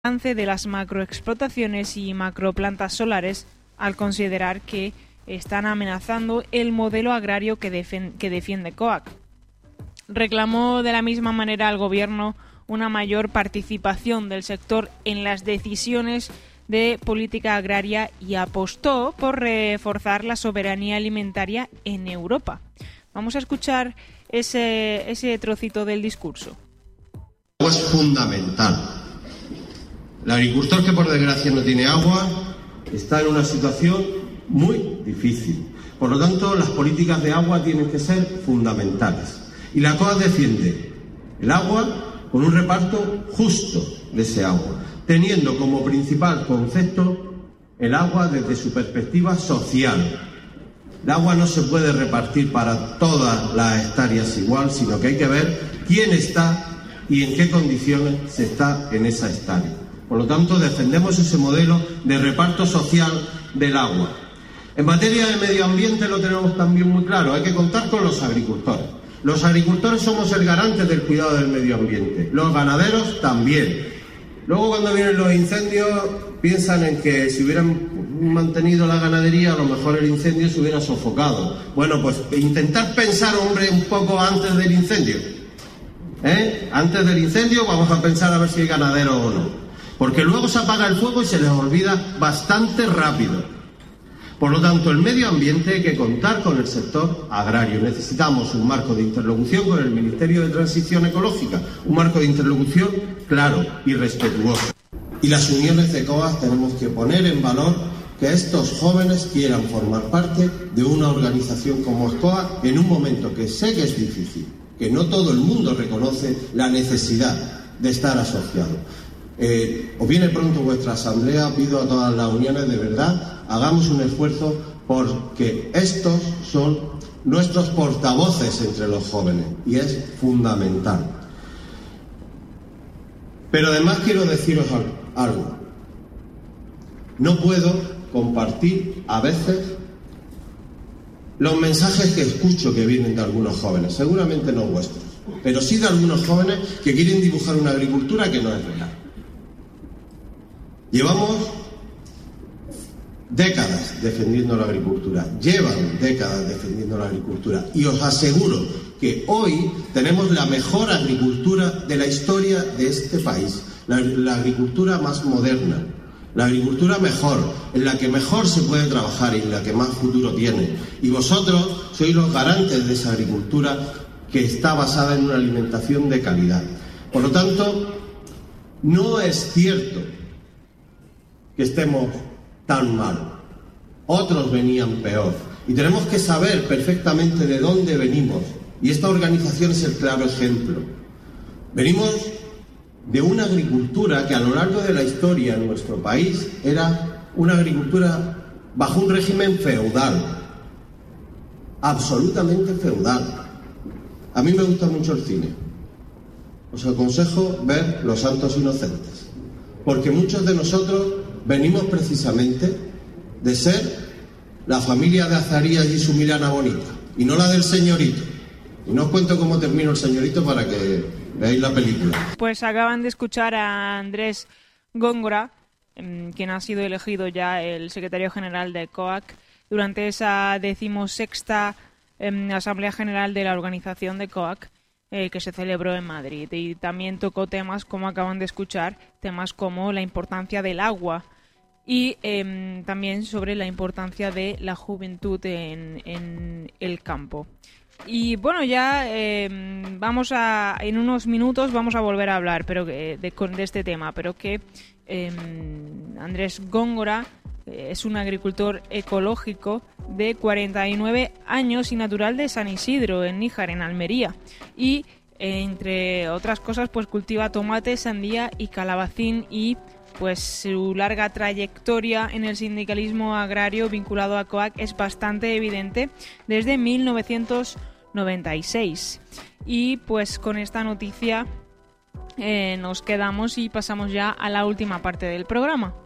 alcance de las macroexplotaciones y macroplantas solares al considerar que están amenazando el modelo agrario que defiende COAG. Reclamó de la misma manera al gobierno una mayor participación del sector en las decisiones de política agraria y apostó por reforzar la soberanía alimentaria en Europa. Vamos a escuchar ese trocito del discurso. El agua es fundamental. El agricultor que por desgracia no tiene agua está en una situación muy difícil. Por lo tanto, las políticas de agua tienen que ser fundamentales. Y la COAG defiende el agua con un reparto justo de ese agua, teniendo como principal concepto el agua desde su perspectiva social. El agua no se puede repartir para todas las hectáreas igual, sino que hay que ver quién está y en qué condiciones se está en esa hectárea. Por lo tanto, defendemos ese modelo de reparto social del agua. En materia de medio ambiente lo tenemos también muy claro, hay que contar con los agricultores. Los agricultores somos el garante del cuidado del medio ambiente, los ganaderos también. Luego, cuando vienen los incendios, piensan en que si hubieran mantenido la ganadería, a lo mejor el incendio se hubiera sofocado. Bueno, pues intentar pensar, hombre, un poco antes del incendio. Antes del incendio vamos a pensar a ver si hay ganadero o no. Porque luego se apaga el fuego y se les olvida bastante rápido. Por lo tanto, el medio ambiente hay que contar con el sector agrario. Necesitamos un marco de interlocución con el Ministerio de Transición Ecológica, un marco de interlocución claro y respetuoso. Y las uniones de COAG tenemos que poner en valor que estos jóvenes quieran formar parte de una organización como COAG en un momento que sé que es difícil, que no todo el mundo reconoce la necesidad de estar asociado. Os viene pronto vuestra asamblea, pido a todas las uniones de verdad, hagamos un esfuerzo porque estos son nuestros portavoces entre los jóvenes y es fundamental. Pero además quiero deciros algo. No puedo compartir a veces los mensajes que escucho que vienen de algunos jóvenes, seguramente no vuestros, pero sí de algunos jóvenes que quieren dibujar una agricultura que no es real. Llevamos décadas defendiendo la agricultura, llevan décadas defendiendo la agricultura y os aseguro que hoy tenemos la mejor agricultura de la historia de este país, la agricultura más moderna, la agricultura mejor, en la que mejor se puede trabajar y en la que más futuro tiene. Y vosotros sois los garantes de esa agricultura que está basada en una alimentación de calidad. Por lo tanto, no es cierto que estemos tan mal. Otros venían peor. Y tenemos que saber perfectamente de dónde venimos. Y esta organización es el claro ejemplo. Venimos de una agricultura que a lo largo de la historia en nuestro país era una agricultura bajo un régimen feudal. Absolutamente feudal. A mí me gusta mucho el cine. Os aconsejo ver Los Santos Inocentes. Porque muchos de nosotros venimos precisamente de ser la familia de Azarías y su Milana bonita, y no la del señorito. Y no os cuento cómo terminó el señorito para que veáis la película. Pues acaban de escuchar a Andrés Góngora, quien ha sido elegido ya el secretario general de COAG durante esa 16ª Asamblea General de la organización de COAG, que se celebró en Madrid, y también tocó temas, como acaban de escuchar, temas como la importancia del agua y también sobre la importancia de la juventud en el campo. Y bueno, ya en unos minutos vamos a volver a hablar de este tema, pero que Andrés Góngora es un agricultor ecológico de 49 años y natural de San Isidro, en Níjar, en Almería. Y, entre otras cosas, pues cultiva tomate, sandía y calabacín, y pues su larga trayectoria en el sindicalismo agrario vinculado a COAG es bastante evidente desde 1996. Y pues con esta noticia nos quedamos y pasamos ya a la última parte del programa.